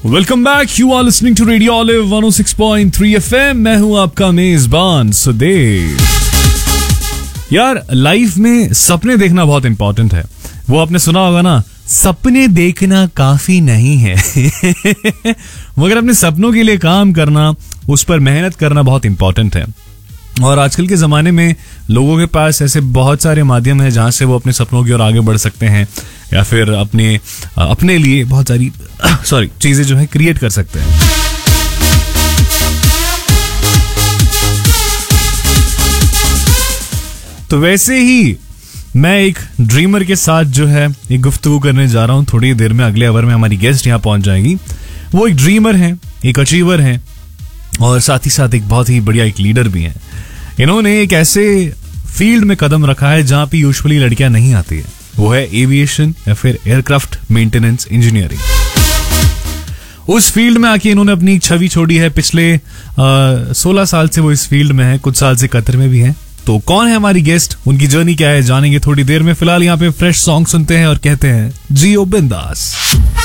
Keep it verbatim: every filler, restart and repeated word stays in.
Welcome back, you are listening to radio olive one O six point three FM. मैं हूं आपका मेजबान सुदेव। यार, लाइफ में सपने देखना बहुत इंपॉर्टेंट है। वो आपने सुना होगा ना, सपने देखना काफी नहीं है मगर अपने सपनों के लिए काम करना, उस पर मेहनत करना बहुत इंपॉर्टेंट है। और आजकल के ज़माने में लोगों के पास ऐसे बहुत सारे माध्यम हैं जहाँ से वो अपने सपनों की ओर आगे बढ़ सकते हैं या फिर अपने अपने लिए बहुत सारी सॉरी चीज़ें जो है क्रिएट कर सकते हैं। तो वैसे ही मैं एक ड्रीमर के साथ जो है एक गुफ्तगू करने जा रहा हूँ। थोड़ी देर में, अगले आवर में हमारी गेस्ट यहाँ पहुँच जाएगी। वो एक ड्रीमर हैं, एक अचीवर हैं और साथ ही साथ एक बहुत ही बढ़िया एक लीडर भी हैं। इन्होंने एक ऐसे फील्ड में कदम रखा है जहां पे यूजुअली लड़कियां नहीं आती है। वो है एविएशन या फिर एयरक्राफ्ट मेंटेनेंस इंजीनियरिंग। उस फील्ड में आके इन्होंने अपनी छवि छोड़ी है। पिछले सोलह साल से वो इस फील्ड में है, कुछ साल से कतर में भी है। तो कौन है हमारी गेस्ट, उनकी जर्नी क्या है, जानेंगे थोड़ी देर में। फिलहाल यहाँ पे फ्रेश सॉन्ग सुनते हैं और कहते हैं जियो बिंदास।